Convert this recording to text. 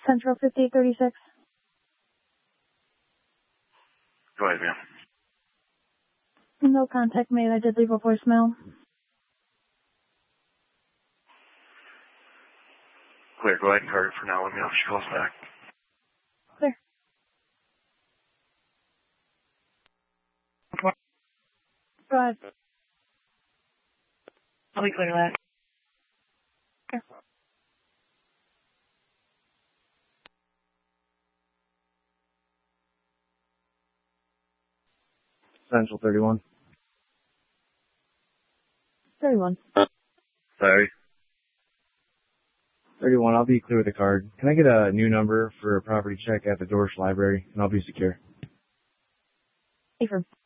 Central 5836. Go ahead, ma'am. No contact made. I did leave a voicemail. Clear. Go ahead and card it for now. Let me know if she calls back. Clear. Go ahead. I'll be clear to that. Okay. Central 31. 31. Sorry. 31, I'll be clear with the card. Can I get a new number for a property check at the Dorsch Library, and I'll be secure? Affirm.